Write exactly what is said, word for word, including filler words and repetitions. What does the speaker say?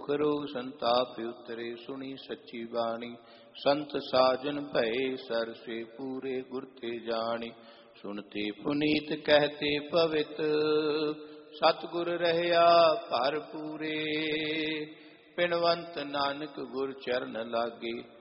करो संताप उतरे सुनी सच्ची बाणी। संत साजन भये सर से पूरे गुर ते जानी। सुनते पुनीत कहते पवित सतगुर रहया भर पूरे। पिनवंत नानक गुर चरण लागे